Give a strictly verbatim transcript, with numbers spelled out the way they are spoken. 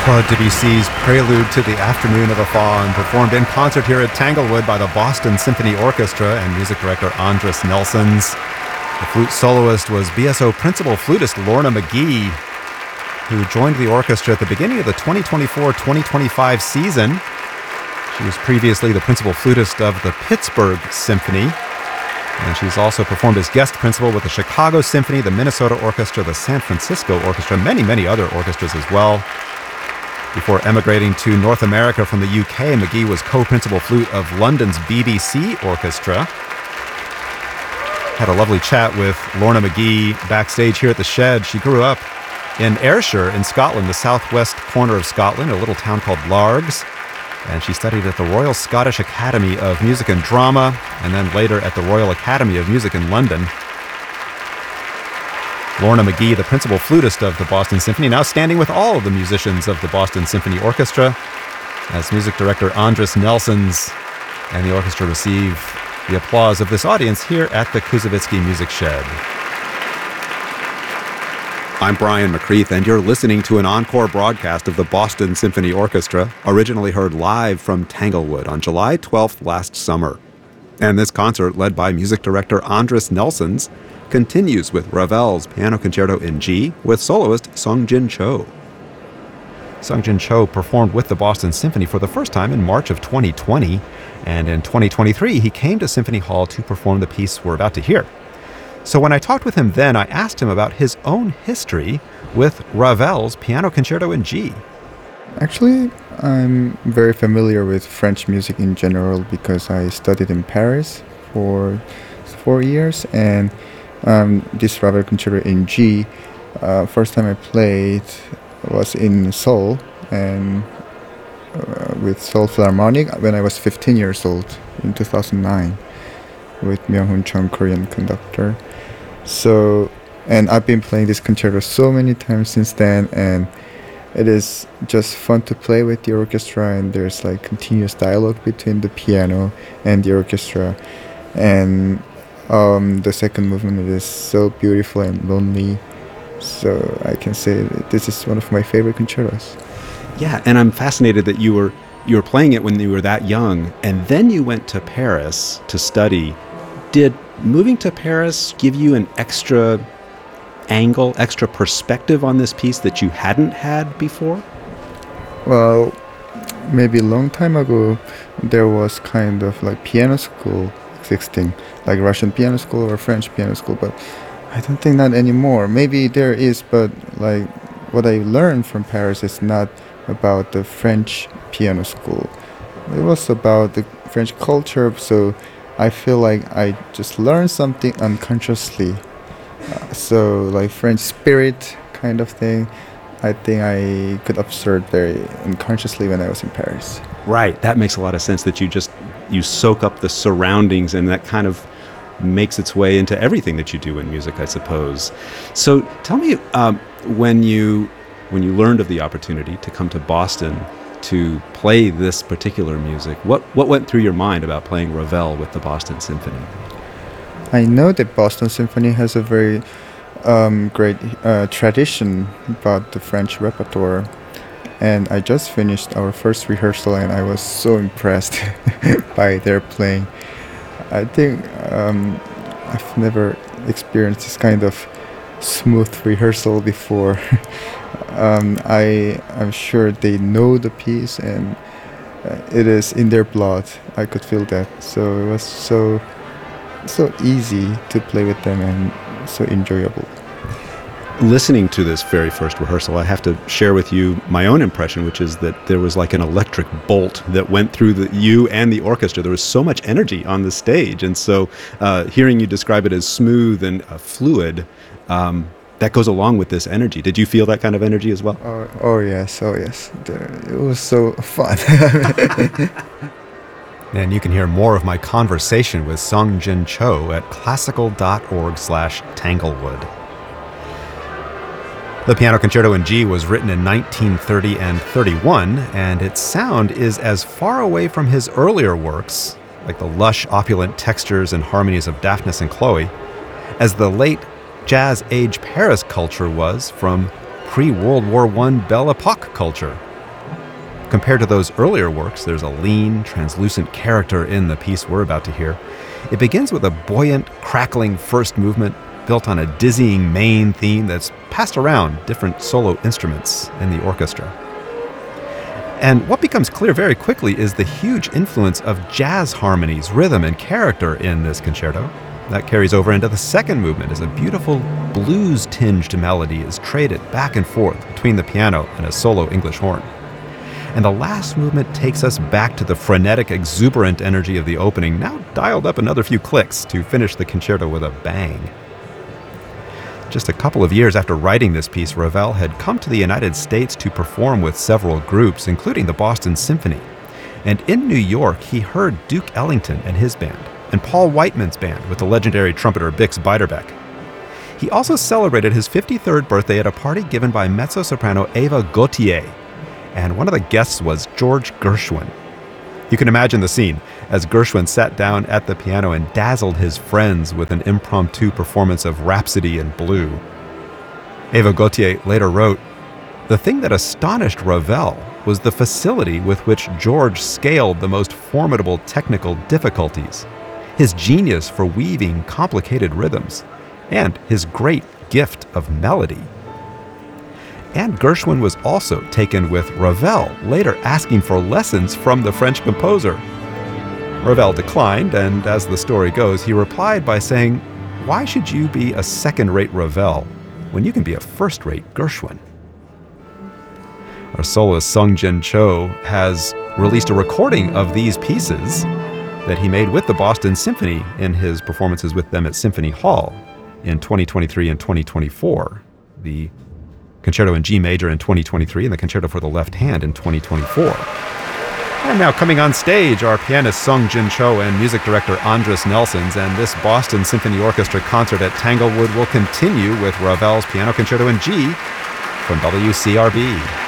Claude Debussy's Prelude to the Afternoon of a Faun, performed in concert here at Tanglewood by the Boston Symphony Orchestra and music director Andris Nelsons. The flute soloist was B S O principal flutist Lorna McGee, who joined the orchestra at the beginning of the twenty twenty-four twenty twenty-five season. She was previously the principal flutist of the Pittsburgh Symphony, and she's also performed as guest principal with the Chicago Symphony, the Minnesota Orchestra, the San Francisco Orchestra, many, many other orchestras as well. Before emigrating to North America from the U K, McGee was co-principal flute of London's B B C Orchestra. Had a lovely chat with Lorna McGee backstage here at the Shed. She grew up in Ayrshire in Scotland, the southwest corner of Scotland, a little town called Largs. And she studied at the Royal Scottish Academy of Music and Drama, and then later at the Royal Academy of Music in London. Lorna McGee, the principal flutist of the Boston Symphony, now standing with all of the musicians of the Boston Symphony Orchestra as music director Andris Nelsons and the orchestra receive the applause of this audience here at the Kuzovitsky Music Shed. I'm Brian McCreath, and you're listening to an encore broadcast of the Boston Symphony Orchestra, originally heard live from Tanglewood on July twelfth last summer. And this concert, led by music director Andris Nelsons, continues with Ravel's Piano Concerto in G with soloist Sung-Jin Cho. Sung-Jin Cho performed with the Boston Symphony for the first time in March of twenty twenty, and in twenty twenty-three he came to Symphony Hall to perform the piece we're about to hear. So when I talked with him then, I asked him about his own history with Ravel's Piano Concerto in G. Actually, I'm very familiar with French music in general because I studied in Paris for four years, and um, this Ravel Concerto in G, uh, first time I played was in Seoul, and uh, with Seoul Philharmonic when I was fifteen years old in two thousand nine with Myung-Hoon Chung, Korean conductor. So, and I've been playing this concerto so many times since then, and it is just fun to play with the orchestra, and there's like continuous dialogue between the piano and the orchestra. And um, the second movement is so beautiful and lonely. So I can say that this is one of my favorite concertos. Yeah, and I'm fascinated that you were you were playing it when you were that young, and then you went to Paris to study. Did moving to Paris give you an extra angle, extra perspective on this piece that you hadn't had before? Well, maybe a long time ago, there was kind of like piano school existing, like Russian piano school or French piano school, but I don't think that anymore. Maybe there is, but like what I learned from Paris is not about the French piano school. It was about the French culture, so I feel like I just learned something unconsciously. Uh, so like French spirit kind of thing, I think I could observe very unconsciously when I was in Paris. Right, that makes a lot of sense, that you just, you soak up the surroundings, and that kind of makes its way into everything that you do in music, I suppose. So tell me, um, when you when you learned of the opportunity to come to Boston to play this particular music, what, what went through your mind about playing Ravel with the Boston Symphony? I know that Boston Symphony has a very um, great uh, tradition about the French repertoire, and I just finished our first rehearsal, and I was so impressed by their playing. I think um, I've never experienced this kind of smooth rehearsal before. um, I, I'm sure they know the piece, and uh, it is in their blood. I could feel that. So it was so so easy to play with them and so enjoyable. Listening to this very first rehearsal, I have to share with you my own impression, which is that there was like an electric bolt that went through the, you and the orchestra. There was so much energy on the stage. And so uh, hearing you describe it as smooth and uh, fluid, um, that goes along with this energy. Did you feel that kind of energy as well? Oh, oh yes, oh yes. It was so fun. And you can hear more of my conversation with Sung-Jin Cho at classical.org slash Tanglewood. The Piano Concerto in G was written in nineteen thirty and thirty-one, and its sound is as far away from his earlier works, like the lush, opulent textures and harmonies of Daphnis and Chloe, as the late Jazz Age Paris culture was from pre-World War One Belle Epoque culture. compared to those earlier works, there's a lean, translucent character in the piece we're about to hear. It begins with a buoyant, crackling first movement built on a dizzying main theme that's passed around different solo instruments in the orchestra. And what becomes clear very quickly is the huge influence of jazz harmonies, rhythm, and character in this concerto. That carries over into the second movement as a beautiful blues-tinged melody is traded back and forth between the piano and a solo English horn. And the last movement takes us back to the frenetic, exuberant energy of the opening, now dialed up another few clicks to finish the concerto with a bang. Just a couple of years after writing this piece, Ravel had come to the United States to perform with several groups, including the Boston Symphony. And in New York, he heard Duke Ellington and his band, and Paul Whiteman's band with the legendary trumpeter Bix Beiderbecke. He also celebrated his fifty-third birthday at a party given by mezzo-soprano Eva Gautier, and one of the guests was George Gershwin. You can imagine the scene as Gershwin sat down at the piano and dazzled his friends with an impromptu performance of Rhapsody in Blue. Eva Gautier later wrote, "The thing that astonished Ravel was the facility with which George scaled the most formidable technical difficulties, his genius for weaving complicated rhythms, and his great gift of melody." And Gershwin was also taken with Ravel, later asking for lessons from the French composer. Ravel declined, and as the story goes, he replied by saying, "Why should you be a second-rate Ravel when you can be a first-rate Gershwin?" Our soloist Sung Jin Cho has released a recording of these pieces that he made with the Boston Symphony in his performances with them at Symphony Hall in twenty twenty-three and twenty twenty-four. The Concerto in G Major in twenty twenty-three and the Concerto for the Left Hand in twenty twenty-four. And now coming on stage are pianist Sung Jin Cho and music director Andris Nelsons, and this Boston Symphony Orchestra concert at Tanglewood will continue with Ravel's Piano Concerto in G from W C R B.